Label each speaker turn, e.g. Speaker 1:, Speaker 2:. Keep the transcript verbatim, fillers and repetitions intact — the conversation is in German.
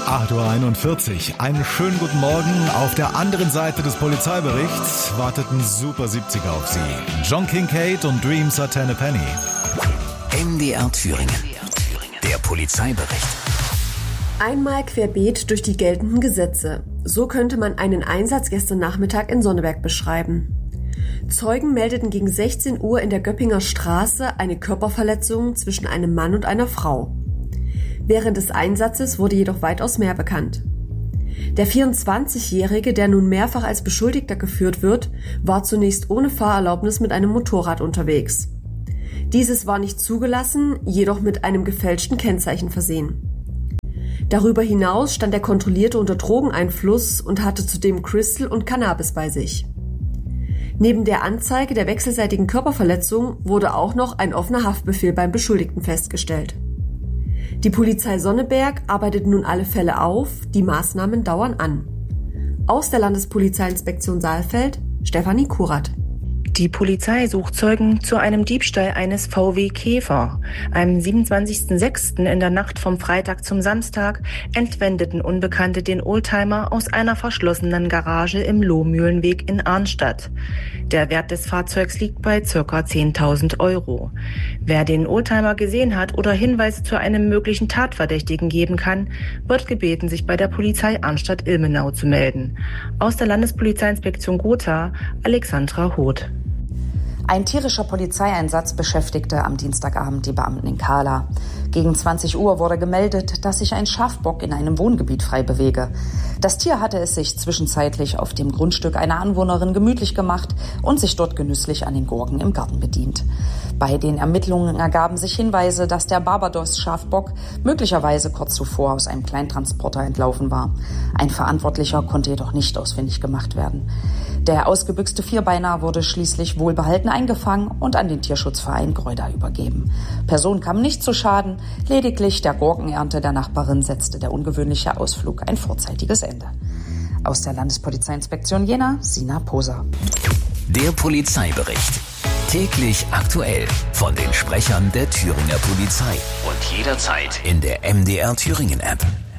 Speaker 1: acht Uhr einundvierzig. Einen schönen guten Morgen. Auf der anderen Seite des Polizeiberichts warteten Super siebziger auf Sie. John Kincade und Dreams are ten a penny.
Speaker 2: M D R Thüringen. Der Polizeibericht.
Speaker 3: Einmal querbeet durch die geltenden Gesetze. So könnte man einen Einsatz gestern Nachmittag in Sonneberg beschreiben. Zeugen meldeten gegen sechzehn Uhr in der Göppinger Straße eine Körperverletzung zwischen einem Mann und einer Frau. Während des Einsatzes wurde jedoch weitaus mehr bekannt. Der vierundzwanzigjährige, der nun mehrfach als Beschuldigter geführt wird, war zunächst ohne Fahrerlaubnis mit einem Motorrad unterwegs. Dieses war nicht zugelassen, jedoch mit einem gefälschten Kennzeichen versehen. Darüber hinaus stand der Kontrollierte unter Drogeneinfluss und hatte zudem Crystal und Cannabis bei sich. Neben der Anzeige der wechselseitigen Körperverletzung wurde auch noch ein offener Haftbefehl beim Beschuldigten festgestellt. Die Polizei Sonneberg arbeitet nun alle Fälle auf, die Maßnahmen dauern an. Aus der Landespolizeiinspektion Saalfeld, Stefanie Kurat.
Speaker 4: Die Polizei sucht Zeugen zu einem Diebstahl eines V W Käfer. Am siebenundzwanzigsten sechsten in der Nacht vom Freitag zum Samstag entwendeten Unbekannte den Oldtimer aus einer verschlossenen Garage im Lohmühlenweg in Arnstadt. Der Wert des Fahrzeugs liegt bei ca. zehntausend Euro. Wer den Oldtimer gesehen hat oder Hinweise zu einem möglichen Tatverdächtigen geben kann, wird gebeten, sich bei der Polizei Arnstadt-Ilmenau zu melden. Aus der Landespolizeiinspektion Gotha, Alexandra Hoth.
Speaker 5: Ein tierischer Polizeieinsatz beschäftigte am Dienstagabend die Beamten in Kahla. Gegen zwanzig Uhr wurde gemeldet, dass sich ein Schafbock in einem Wohngebiet frei bewege. Das Tier hatte es sich zwischenzeitlich auf dem Grundstück einer Anwohnerin gemütlich gemacht und sich dort genüsslich an den Gurken im Garten bedient. Bei den Ermittlungen ergaben sich Hinweise, dass der Barbados-Schafbock möglicherweise kurz zuvor aus einem Kleintransporter entlaufen war. Ein Verantwortlicher konnte jedoch nicht ausfindig gemacht werden. Der ausgebüxte Vierbeiner wurde schließlich wohlbehalten eingefangen und an den Tierschutzverein Greuda übergeben. Personen kamen nicht zu Schaden, lediglich der Gurkenernte der Nachbarin setzte der ungewöhnliche Ausflug ein vorzeitiges Ende. Aus der Landespolizeiinspektion Jena, Sina Poser.
Speaker 2: Der Polizeibericht. Täglich aktuell von den Sprechern der Thüringer Polizei und jederzeit in der M D R Thüringen App.